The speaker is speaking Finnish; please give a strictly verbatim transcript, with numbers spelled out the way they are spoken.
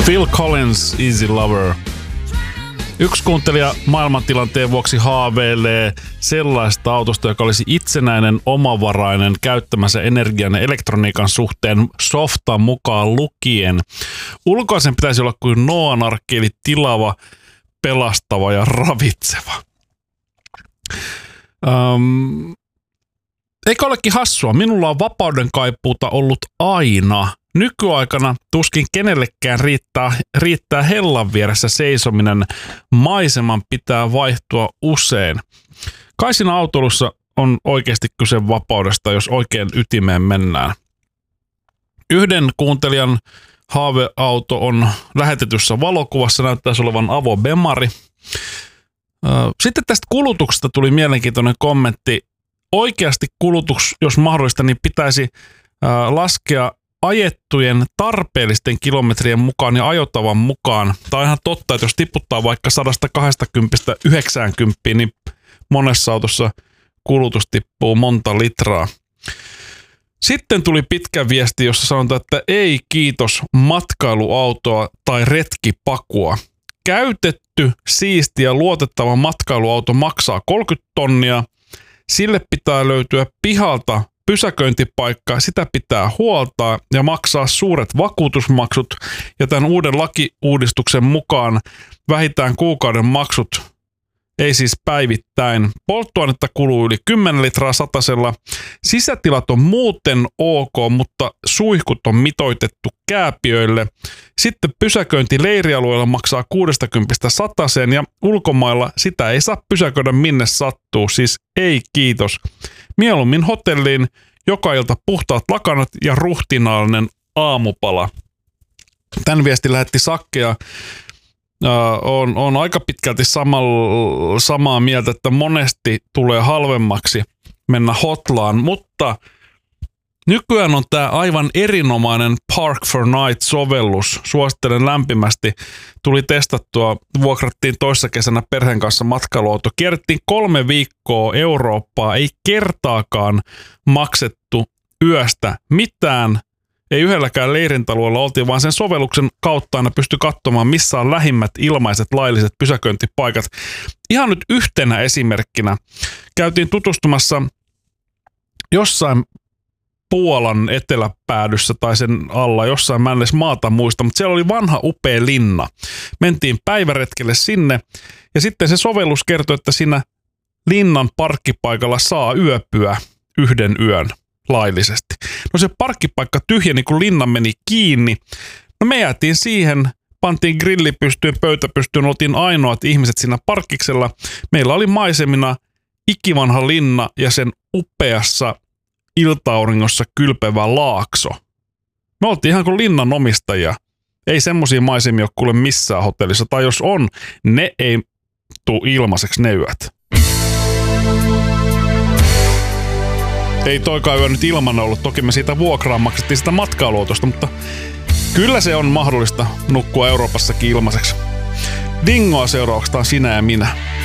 Phil Collins, Easy Lover. Yksi kuuntelija maailmantilanteen vuoksi haaveilee sellaista autosta, joka olisi itsenäinen, omavarainen, käyttämänsä energian ja elektroniikan suhteen softan mukaan lukien. Ulkoisen pitäisi olla kuin Noan arkki, eli tilava, pelastava ja ravitseva. Um, eikö olekin hassua? Minulla on vapauden kaipuuta ollut aina. Nykyaikana tuskin kenellekään riittää, riittää hellan vieressä seisominen. Maiseman pitää vaihtua usein. Kai siinä autoilussa on oikeasti kyse vapaudesta, jos oikein ytimeen mennään. Yhden kuuntelijan haaveauto on lähetetyssä valokuvassa, näyttäisi olevan Avo Bemari. Sitten tästä kulutuksesta tuli mielenkiintoinen kommentti. Oikeasti kulutus, jos mahdollista, niin pitäisi laskea ajettujen tarpeellisten kilometrien mukaan ja ajotavan mukaan. Tämä on ihan totta, että jos tiputtaa vaikka sata kaksikymmentä yhdeksänkymmentä, niin monessa autossa kulutus tippuu monta litraa. Sitten tuli pitkä viesti, jossa sanotaan, että ei kiitos matkailuautoa tai retkipakua. Käytetty, siisti ja luotettava matkailuauto maksaa kolmekymmentä tonnia. Sille pitää löytyä pihalta pysäköintipaikka, sitä pitää huoltaa ja maksaa suuret vakuutusmaksut. Ja tämän uuden lakiuudistuksen mukaan vähintään kuukauden maksut, ei siis päivittäin. Polttoainetta kuluu yli kymmenen litraa satasella. Sisätilat on muuten ok, mutta suihkut on mitoitettu kääpiöille. Sitten pysäköinti leirialueella maksaa kuusikymmentä sataseen ja ulkomailla sitä ei saa pysäköidä minne sattuu. Siis ei kiitos. Mieluummin hotelliin, joka ilta puhtaat lakanat ja ruhtinaallinen aamupala. Tän viesti lähetti Sakke ja äh, on, on aika pitkälti samalla, samaa mieltä, että monesti tulee halvemmaksi mennä hotlaan, mutta nykyään on tämä aivan erinomainen Park for Night-sovellus. Suosittelen lämpimästi. Tuli testattua, vuokrattiin toissa kesänä perheen kanssa matkailuauto. Kierrettiin kolme viikkoa Eurooppaa, ei kertaakaan maksettu yöstä mitään. Ei yhdelläkään leirintälueella oltiin, vaan sen sovelluksen kautta aina pystyi katsomaan, missä on lähimmät ilmaiset lailliset pysäköintipaikat. Ihan nyt yhtenä esimerkkinä. Käytiin tutustumassa jossain Puolan eteläpäädyssä tai sen alla jossain, mä en edes maata muista, mutta siellä oli vanha upea linna. Mentiin päiväretkelle sinne ja sitten se sovellus kertoi, että siinä linnan parkkipaikalla saa yöpyä yhden yön laillisesti. No se parkkipaikka tyhjeni, kun linna meni kiinni. No me jäätiin siihen, pantiin grilli pystyyn, pöytä pystyyn, oltiin ainoat ihmiset siinä parkkiksella. Meillä oli maisemina ikivanha linna ja sen upeassa iltauringossa kylpevä laakso. Me oltiin ihan kuin linnan omistajia. Ei semmosia maisemia ole kuule missään hotellissa. Tai jos on, ne ei tuu ilmaiseksi ne yöt. Ei toikaan yö nyt ilman ollut. Toki me siitä vuokraan maksettiin sitä matkailuautosta, mutta kyllä se on mahdollista nukkua Euroopassakin ilmaiseksi. Dingoa seuraavaksi sinä ja minä.